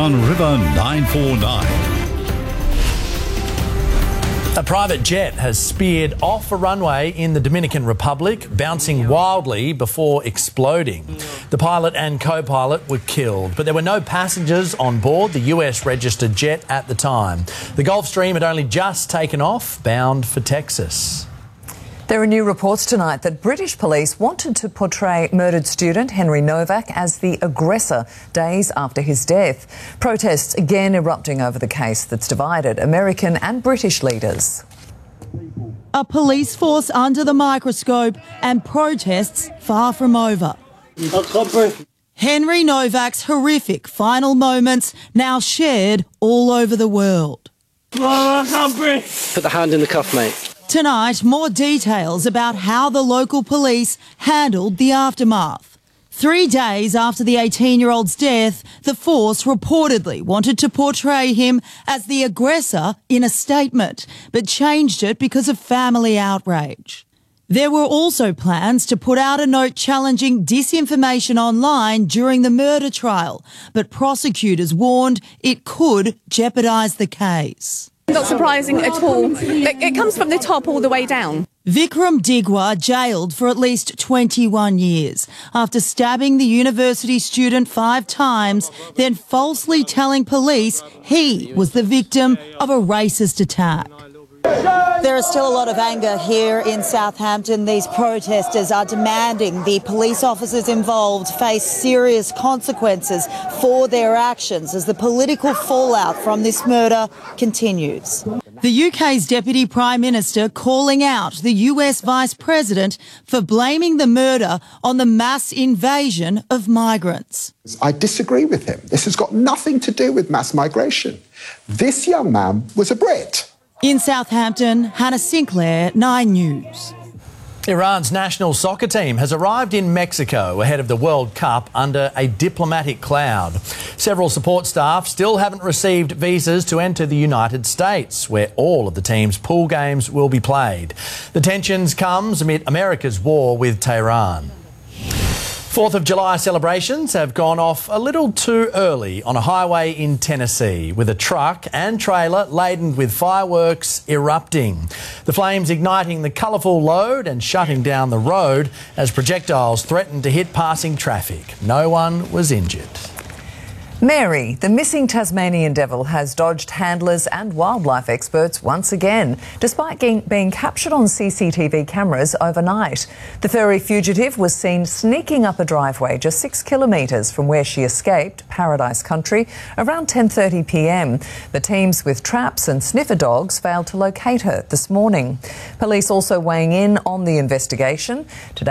on River 949. A private jet has speared off a runway in the Dominican Republic, bouncing wildly before exploding. The pilot and co-pilot were killed, but there were no passengers on board the US-registered jet at the time. The Gulfstream had only just taken off, bound for Texas. There are new reports tonight that British police wanted to portray murdered student Henry Novak as the aggressor days after his death. Protests again erupting over the case that's divided American and British leaders. A police force under the microscope and protests far from over. Henry Novak's horrific final moments now shared all over the world. Put the hand in the cuff, mate. Tonight, more details about how the local police handled the aftermath. 3 days after the 18-year-old's death, the force reportedly wanted to portray him as the aggressor in a statement, but changed it because of family outrage. There were also plans to put out a note challenging disinformation online during the murder trial, but prosecutors warned it could jeopardise the case. Not surprising at all. It comes from the top all the way down. Vikram Digwa jailed for at least 21 years after stabbing the university student 5 times, then falsely telling police he was the victim of a racist attack. There is still a lot of anger here in Southampton. These protesters are demanding the police officers involved face serious consequences for their actions as the political fallout from this murder continues. The UK's Deputy Prime Minister calling out the US Vice President for blaming the murder on the mass invasion of migrants. I disagree with him. This has got nothing to do with mass migration. This young man was a Brit. In Southampton, Hannah Sinclair, 9 News. Iran's national soccer team has arrived in Mexico ahead of the World Cup under a diplomatic cloud. Several support staff still haven't received visas to enter the United States, where all of the team's pool games will be played. The tensions comes amid America's war with Tehran. 4th of July celebrations have gone off a little too early on a highway in Tennessee, with a truck and trailer laden with fireworks erupting. The flames igniting the colourful load and shutting down the road as projectiles threatened to hit passing traffic. No one was injured. Mary, the missing Tasmanian devil, has dodged handlers and wildlife experts once again, despite being captured on CCTV cameras overnight. The furry fugitive was seen sneaking up a driveway just 6 kilometres from where she escaped, Paradise Country, around 10:30 p.m. The teams with traps and sniffer dogs failed to locate her this morning. Police also weighing in on the investigation. Today